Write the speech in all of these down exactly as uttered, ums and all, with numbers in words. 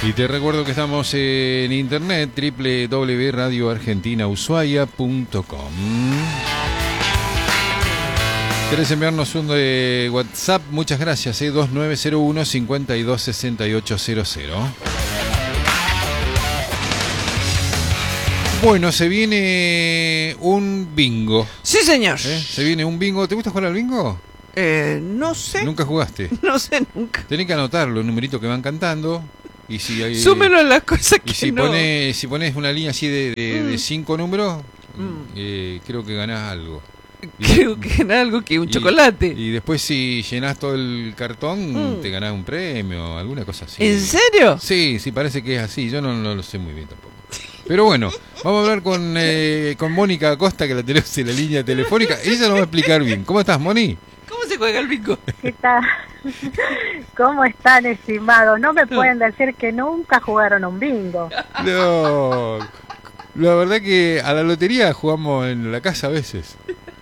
Y te recuerdo que estamos en internet, doble u doble u doble u punto radio argentina ushuaia punto com. ¿Querés enviarnos un de WhatsApp? Muchas gracias, eh, dos nueve cero uno, cinco dos seis ocho cero cero. Bueno, se viene un bingo. Sí, señor. ¿Eh? Se viene un bingo. ¿Te gusta jugar al bingo? Eh, no sé. ¿Nunca jugaste? No sé nunca. Tenés que anotar los numeritos que van cantando. Y si hay, Súmelo en las cosas que y si no. pones, si pones una línea así de, de, Mm. de cinco números, Mm. eh, creo que ganás algo. Creo que era algo que un y, chocolate. Y después si llenás todo el cartón, Mm. te ganás un premio, alguna cosa así. ¿En serio? Sí, sí, parece que es así. Yo no, no lo sé muy bien tampoco. Pero bueno, vamos a hablar con, eh, con Mónica Acosta, que la tenemos en la línea telefónica. Ella nos va a explicar bien. ¿Cómo estás, Moni? ¿Cómo se juega el bingo? ¿Qué tal? ¿Cómo están, estimados? No me pueden decir que nunca jugaron un bingo. No, la verdad que a la lotería jugamos en la casa a veces.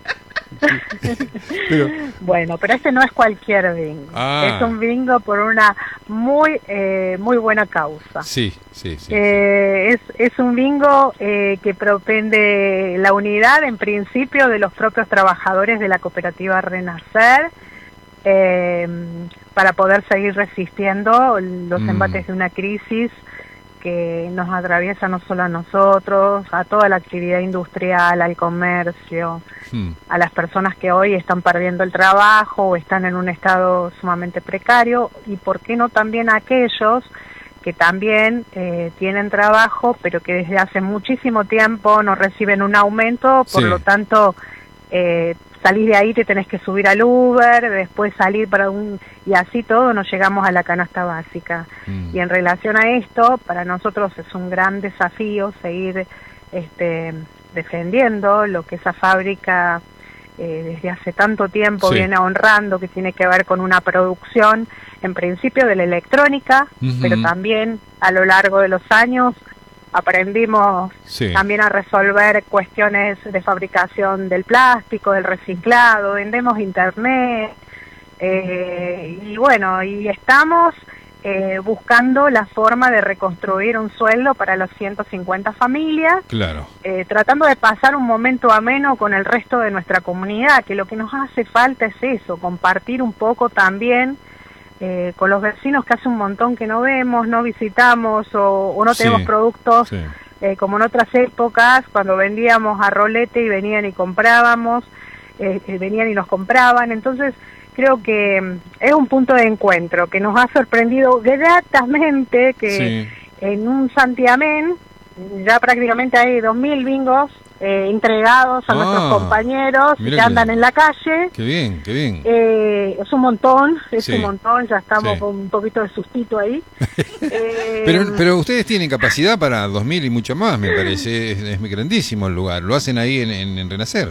Pero, Bueno, pero este no es cualquier bingo. Ah. Es un bingo por una muy eh, muy buena causa. sí, sí, sí. Eh, es, es un bingo eh, que propende la unidad, en principio, de los propios trabajadores de la cooperativa Renacer, eh, para poder seguir resistiendo los Mm. embates de una crisis que nos atraviesa no solo a nosotros, a toda la actividad industrial, al comercio, Hmm. a las personas que hoy están perdiendo el trabajo o están en un estado sumamente precario, y por qué no también a aquellos que también eh, tienen trabajo pero que desde hace muchísimo tiempo no reciben un aumento, por Sí. lo tanto eh, salís de ahí, te tenés que subir al Uber, después salir para un... y así todo nos llegamos a la canasta básica. Mm. Y en relación a esto, para nosotros es un gran desafío seguir este, defendiendo lo que esa fábrica eh, desde hace tanto tiempo Sí. viene honrando, que tiene que ver con una producción, en principio de la electrónica, Ujú. pero también a lo largo de los años aprendimos Sí. también a resolver cuestiones de fabricación del plástico, del reciclado, vendemos internet, eh, y bueno, y estamos eh, buscando la forma de reconstruir un sueldo para las ciento cincuenta familias, Claro. eh, tratando de pasar un momento ameno con el resto de nuestra comunidad, que lo que nos hace falta es eso, compartir un poco también eh, con los vecinos que hace un montón que no vemos, no visitamos o, o no Sí, tenemos productos, sí. eh, como en otras épocas, cuando vendíamos a rolete y venían y comprábamos, eh, eh, venían y nos compraban. Entonces creo que mm, es un punto de encuentro que nos ha sorprendido gratamente que Sí. en un santiamén ya prácticamente hay dos mil bingos eh, entregados a Ah, nuestros compañeros mira que que- andan en la calle. Qué bien, qué bien. Eh, es un montón, es Sí. un montón, ya estamos Sí. con un poquito de sustito ahí. Eh, Pero, pero ustedes tienen capacidad para dos mil y mucho más, me parece. Es, es muy grandísimo el lugar. Lo hacen ahí en, en, en Renacer.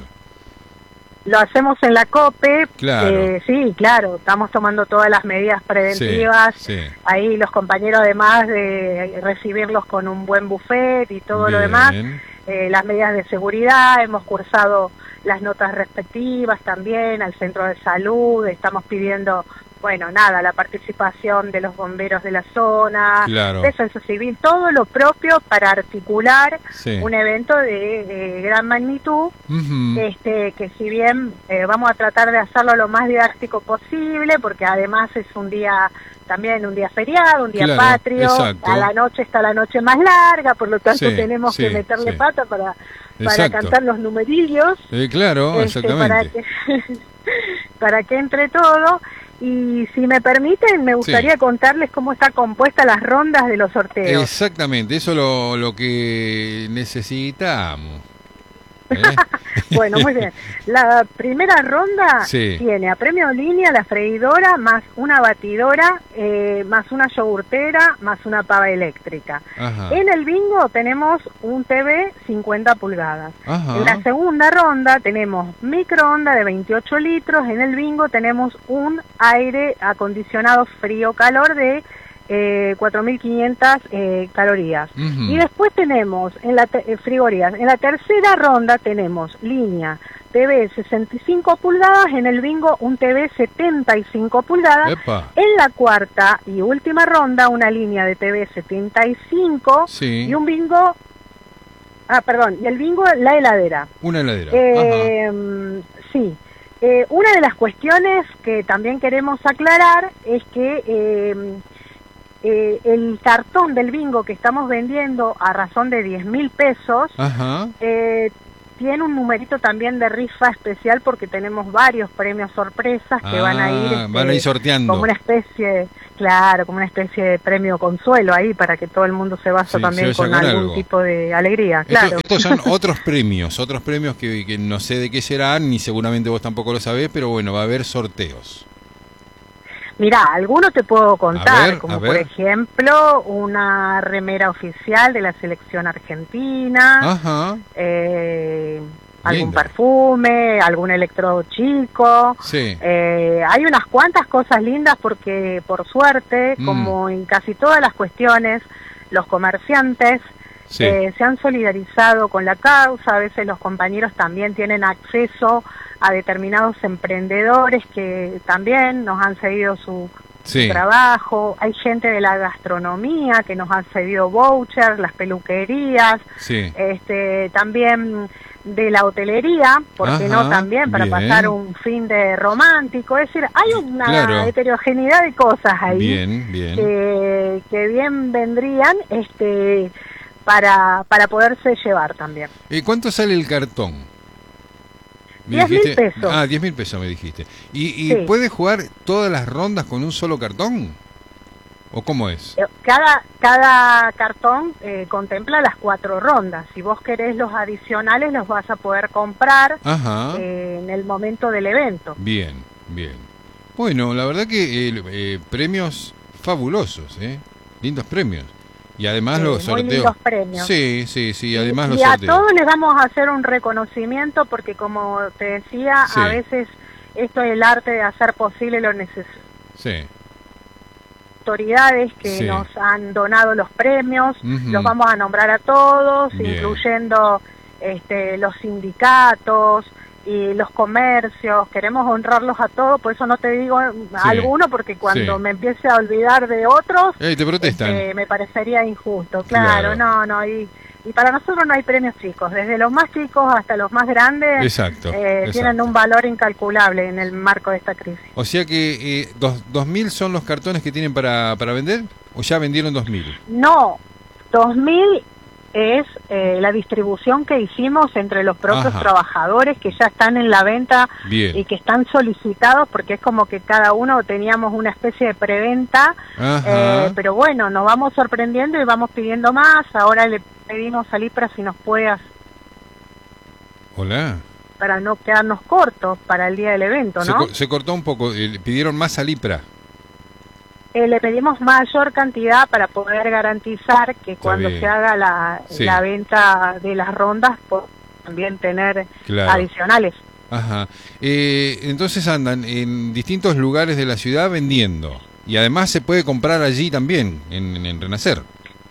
Lo hacemos en la COPE, Claro. eh, sí, claro, estamos tomando todas las medidas preventivas, Sí, sí. ahí los compañeros, además de recibirlos con un buen buffet y todo lo Bien. demás, eh, las medidas de seguridad, hemos cursado las notas respectivas también al centro de salud, estamos pidiendo, bueno, nada, la participación de los bomberos de la zona, Claro. defensa civil, todo lo propio para articular Sí. un evento de, de gran magnitud, Ujú. este que si bien eh, vamos a tratar de hacerlo lo más didáctico posible, porque además es un día también un día feriado, un día Claro, patrio, exacto. a la noche está la noche más larga, por lo tanto Sí, tenemos sí, que meterle sí. pata para, para Exacto. cantar los numerillos, Eh, claro, este, para exactamente. que para que entre todo. Y si me permiten, me gustaría Sí. contarles cómo está compuesta las rondas de los sorteos. Exactamente, eso es lo, lo que necesitamos. ¿Eh? Bueno, muy bien. La primera ronda Sí. tiene a premio línea la freidora, más una batidora, eh, más una yogurtera, más una pava eléctrica. Ajá. En el bingo tenemos un T V cincuenta pulgadas. Ajá. En la segunda ronda tenemos microondas de veintiocho litros. En el bingo tenemos un aire acondicionado frío-calor de eh, cuatro mil quinientas eh, calorías. Ujú. Y después tenemos en la te- eh, frigorías. En la tercera ronda tenemos línea T V sesenta y cinco pulgadas, en el bingo un T V setenta y cinco pulgadas. Epa. En la cuarta y última ronda una línea de T V setenta y cinco Sí. y un bingo, ah, perdón, y el bingo la heladera. Una heladera. Eh, Ajá. sí. Eh, una de las cuestiones que también queremos aclarar es que eh, eh, el cartón del bingo que estamos vendiendo a razón de diez mil pesos Ajá. eh, tiene un numerito también de rifa especial porque tenemos varios premios sorpresas que Ah, van a ir este, van a ir sorteando. como una especie, claro, como una especie de premio consuelo ahí para que todo el mundo se vaya Sí, también se vaya con con algún algo. tipo de alegría, Esto- claro. estos son otros premios, otros premios que, que no sé de qué serán, ni seguramente vos tampoco lo sabés, pero bueno, va a haber sorteos. Mirá, algunos te puedo contar, ver, como a por ver. ejemplo una remera oficial de la selección argentina, Ajá. eh, algún Lindo. perfume, algún electrodo chico. Sí. Eh, hay unas cuantas cosas lindas porque, por suerte, Mm. como en casi todas las cuestiones, los comerciantes Sí. eh, se han solidarizado con la causa. A veces los compañeros también tienen acceso a determinados emprendedores que también nos han cedido su, Sí. su trabajo. Hay gente de la gastronomía que nos han cedido vouchers, las peluquerías, Sí. este, también de la hotelería, porque Ajá, no también para bien. pasar un fin de romántico. Es decir, hay una Claro. heterogeneidad de cosas ahí Bien, bien. que, que bien vendrían este para para poderse llevar también. ¿Y cuánto sale el cartón? ¿Me diez mil dijiste? pesos. Ah, diez mil pesos me dijiste. ¿Y, y Sí. puede jugar todas las rondas con un solo cartón? ¿O cómo es? Eh, Cada, cada cartón eh, contempla las cuatro rondas. Si vos querés los adicionales, los vas a poder comprar Ajá. eh, en el momento del evento. Bien, bien. Bueno, la verdad que eh, eh, premios fabulosos, ¿eh? Lindos premios. Y además Sí, los muy sorteos. lindos premios. Sí, sí, sí, además y los y a sorteos. todos les vamos a hacer un reconocimiento porque, como te decía, Sí. a veces esto es el arte de hacer posible lo necesario. Sí. Autoridades que Sí. nos han donado los premios, Ujú. los vamos a nombrar a todos, Bien. incluyendo este, los sindicatos y los comercios. Queremos honrarlos a todos, por eso no te digo alguno, porque cuando Sí. me empiece a olvidar de otros, Ey, te protestan. este, me parecería injusto. Claro, Claro. no, no, y, y para nosotros no hay premios chicos, desde los más chicos hasta los más grandes. Exacto, eh, exacto. tienen un valor incalculable en el marco de esta crisis. O sea que eh, dos, dos mil son los cartones que tienen para, para vender, o ya vendieron dos mil. No, dos mil es eh, la distribución que hicimos entre los propios Ajá. trabajadores que ya están en la venta Bien. y que están solicitados, porque es como que cada uno teníamos una especie de preventa, Ajá. eh, pero bueno, nos vamos sorprendiendo y vamos pidiendo más. Ahora le pedimos a Lipra si nos puede hacer, Hola. para no quedarnos cortos para el día del evento, Se, ¿no? co- se cortó un poco, eh, pidieron más a Lipra. Eh, le pedimos mayor cantidad para poder garantizar que cuando bien. se haga la, Sí. la venta de las rondas, pues, también tener Claro. adicionales. Ajá. Eh, entonces andan en distintos lugares de la ciudad vendiendo. Y además se puede comprar allí también, en, en Renacer.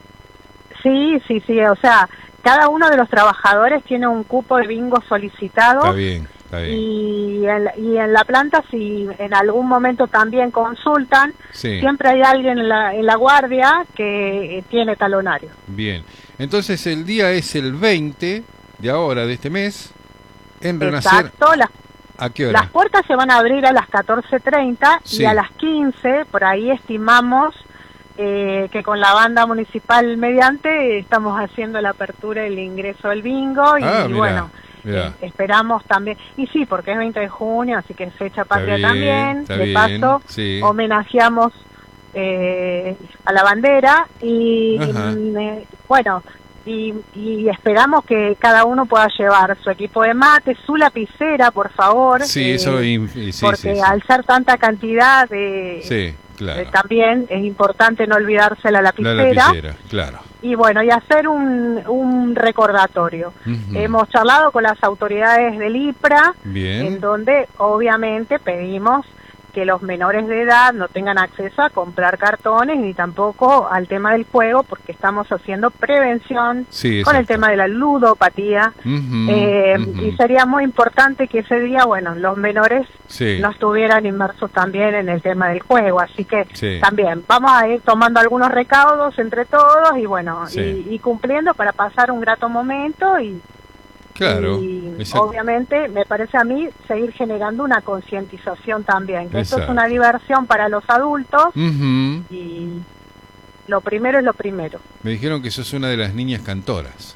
Sí, sí, sí, o sea, cada uno de los trabajadores tiene un cupo de bingo solicitado. Está bien, está bien. Y en, la- y en la planta, si en algún momento también consultan, Sí, siempre hay alguien en la, en la guardia que eh, tiene talonario. bien. Entonces el día es el veinte de ahora, de este mes, en Renacer. Exacto, las, ¿A qué hora? las puertas se van a abrir a las catorce treinta Sí. y a las quince, por ahí estimamos eh, que con la banda municipal mediante estamos haciendo la apertura y el ingreso del bingo y, Ah, y mirá, bueno, mirá. eh, esperamos también, y sí, porque es veinte de junio, así que es fecha patria bien, también, está de bien, paso sí. homenajeamos eh, a la bandera y Ajá. mm, eh, bueno, y, y esperamos que cada uno pueda llevar su equipo de mate, su lapicera, por favor, Sí, eh, eso inf- sí, sí, porque sí. al ser tanta cantidad de Sí, claro. eh, también es importante no olvidarse la La lapicera, lapicera, claro. y bueno, y hacer un, un recordatorio. Ujú. Hemos charlado con las autoridades del IPRA, Bien. en donde obviamente pedimos que los menores de edad no tengan acceso a comprar cartones ni tampoco al tema del juego, porque estamos haciendo prevención Sí, con el exacto. tema de la ludopatía. Ujú, eh, ujú. Y sería muy importante que ese día, bueno, los menores Sí. no estuvieran inmersos también en el tema del juego, así que Sí. también vamos a ir tomando algunos recaudos entre todos y bueno, Sí. y, y cumpliendo para pasar un grato momento y, Claro. y exacto. obviamente me parece a mí seguir generando una concientización también, que esto es Exacto. una diversión para los adultos Ujú. y lo primero es lo primero. Me dijeron que sos una de las niñas cantoras.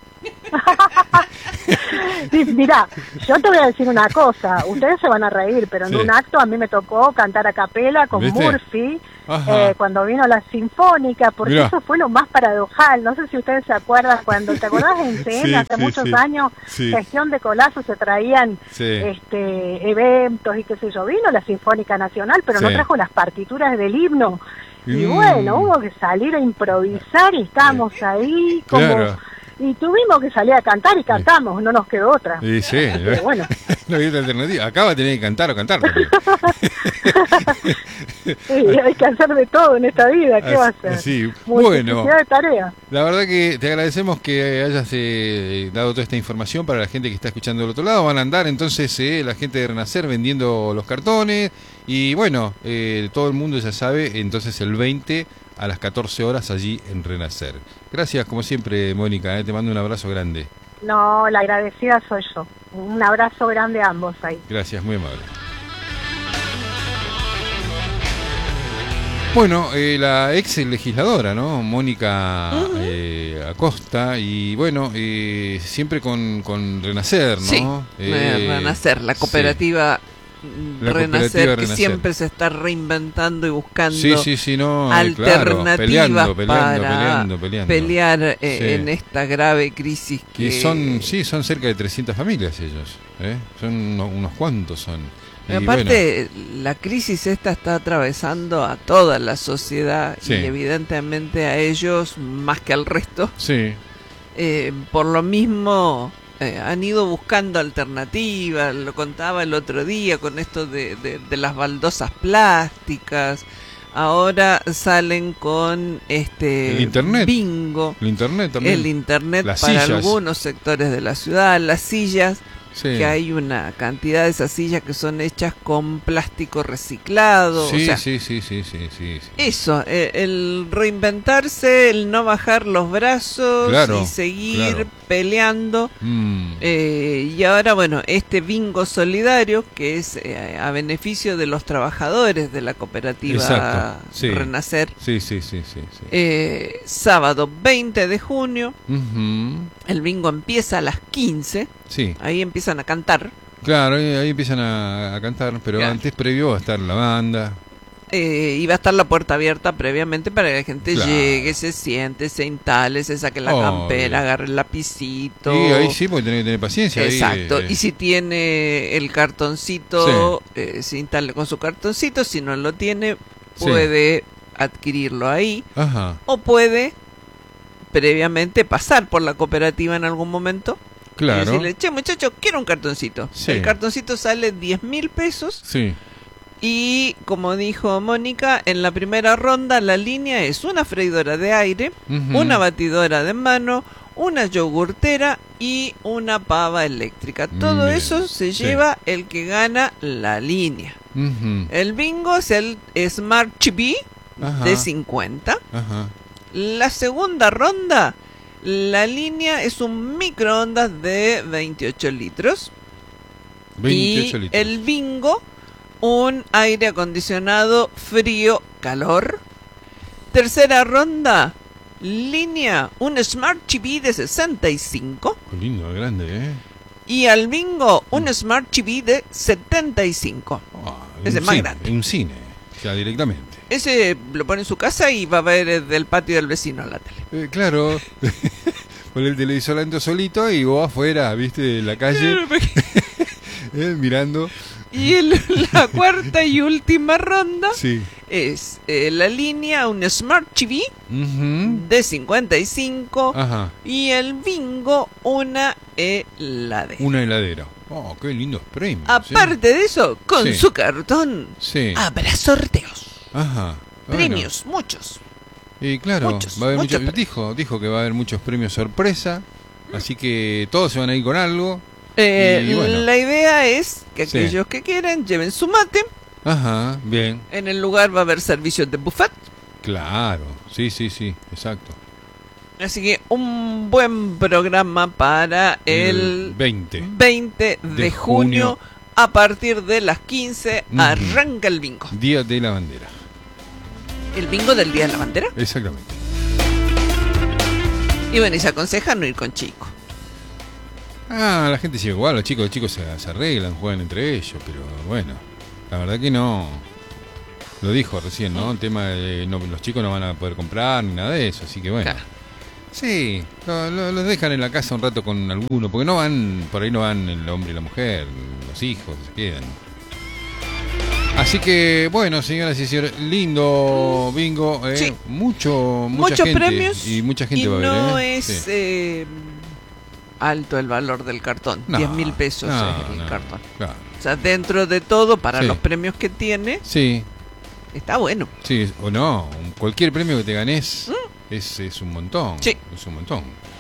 Sí, mirá, yo te voy a decir una cosa, ustedes se van a reír, pero en Sí. un acto a mí me tocó cantar a capela con ¿Viste? Murphy, Ajá. eh, cuando vino la Sinfónica, porque Mirá. eso fue lo más paradojal, no sé si ustedes se acuerdan, cuando, ¿te acordás en C N Sí, hace sí, muchos sí. años, Sí. gestión de Colazo, se traían Sí. este eventos y qué sé yo, vino la Sinfónica Nacional, pero no Sí. trajo las partituras del himno, y Mm. bueno, hubo que salir a improvisar y estábamos ahí como... Claro. Y tuvimos que salir a cantar y cantamos, no nos quedó otra. Y sí, Pero bueno. no hay otra alternativa. Acá va a tener que cantar o cantar. porque- Sí, hay que hacer de todo en esta vida, ¿qué va a hacer? Sí, bueno. Multiplicidad de tareas. La verdad que te agradecemos que hayas eh, dado toda esta información para la gente que está escuchando del otro lado. Van a andar entonces eh, la gente de Renacer vendiendo los cartones y bueno, eh, todo el mundo ya sabe, entonces el veinte a las catorce horas allí en Renacer. Gracias como siempre, Mónica, eh, te mando un abrazo grande. No, la agradecida soy yo. Un abrazo grande a ambos ahí. Gracias, muy amable. Bueno, eh, la ex legisladora, ¿no? Mónica eh, Acosta, y bueno, eh, siempre con, con Renacer, ¿no? Sí, Eh, Renacer, la sí. cooperativa La Renacer, cooperativa que Renacer. siempre se está reinventando y buscando Sí, sí, sí, no, eh, alternativas claro, peleando, peleando, para peleando, peleando. pelear eh, Sí. en esta grave crisis que Y son, sí, son cerca de trescientas familias ellos, ¿eh? Son unos, unos cuantos son. Y aparte, la crisis esta está atravesando a toda la sociedad Sí. y evidentemente a ellos más que al resto. bueno, sí, Eh, por lo mismo, eh, han ido buscando alternativas, lo contaba el otro día con esto de, de, de las baldosas plásticas. Ahora salen con este El internet. bingo, el internet también. el internet Las para sillas. algunos sectores de la ciudad, las sillas, Sí. que hay una cantidad de esas sillas que son hechas con plástico reciclado. Sí, o sea, sí, sí, sí, sí, sí, sí. eso, eh, el reinventarse, el no bajar los brazos Claro, y seguir claro. peleando. Mm. Eh, y ahora, bueno, este bingo solidario, que es eh, a beneficio de los trabajadores de la cooperativa Exacto, sí. Renacer, Sí, sí, sí, sí, sí. eh, sábado veinte de junio, Ujú. el bingo empieza a las quince, Sí, ahí empiezan a cantar. claro, ahí, ahí empiezan a, a cantar, pero Claro. antes previo va a estar la banda. Eh, y va a estar la puerta abierta previamente para que la gente Claro. llegue, se siente, se instale, se saque la Obvio. campera, agarre el lapicito. Y ahí sí, porque tenés que tener paciencia. ahí, Exacto, eh, y si tiene el cartoncito, eh, se instale con su cartoncito. Si no lo tiene, Sí. puede adquirirlo ahí, Ajá, o puede previamente pasar por la cooperativa en algún momento y claro. decirle: che, muchacho, quiero un cartoncito. Sí. El cartoncito sale diez mil pesos. Sí, Y como dijo Mónica, en la primera ronda la línea es una freidora de aire, Ujú. una batidora de mano, una yogurtera y una pava eléctrica. Todo Bien, eso se sí. lleva el que gana la línea. Ujú. El bingo es el Smart T V Ajá. de cincuenta. Ajá. La segunda ronda, la línea es un microondas de veintiocho litros. veintiocho y litros. el bingo, un aire acondicionado frío calor. Tercera ronda, línea, un Smart T V de sesenta y cinco. Qué lindo, grande, ¿eh? Y al bingo, un Smart T V de setenta y cinco. Ah, Ese un es más cine, grande. Un cine, ya directamente. Ese lo pone en su casa y va a ver el del patio del vecino en la tele. Eh, claro, con el televisor adentro solito y vos afuera, viste, en la calle, eh, mirando. Y el- la cuarta y última ronda Sí. es eh, la línea, un Smart T V Ujú. de cincuenta y cinco. Ajá, Y el bingo, una heladera. una heladera. Oh, qué lindos premios. Aparte ¿eh? de eso, con Sí. su cartón Sí. habrá sorteos. Ajá. Bueno. Premios, muchos. Y claro, Muchos, va a haber muchos muchos- premios. dijo, dijo que va a haber muchos premios sorpresa, así que todos se van a ir con algo. Eh, Y bueno. La idea es que Sí. aquellos que quieran lleven su mate. Ajá, bien. En el lugar va a haber servicios de buffet. Claro, sí, sí, sí, exacto. Así que un buen programa para el veinte veinte de, de junio. junio. A partir de las quince Ujú. arranca el bingo. Día de la bandera. El bingo del Día de la Bandera. Exactamente. Y bueno, y se aconseja no ir con chicos. Ah, la gente sigue igual, los chicos, los chicos se, se arreglan, juegan entre ellos, pero bueno, la verdad que no. Lo dijo recién, ¿no? El tema de no, los chicos no van a poder comprar ni nada de eso, así que bueno. Claro. Sí, lo- lo- los dejan en la casa un rato con alguno, porque no van, por ahí no van el hombre y la mujer, los hijos se quedan. Así que, bueno, señoras y señores, lindo bingo, eh, Sí. mucho, mucha Muchos gente, premios y mucha gente y va a ver, no ¿eh? es Sí. eh, alto el valor del cartón. No, diez mil pesos no, es el no, cartón. Claro. O sea, dentro de todo, para Sí. los premios que tiene, Sí, está bueno. sí, o no, cualquier premio que te ganes es, es un montón. Sí. Es un montón.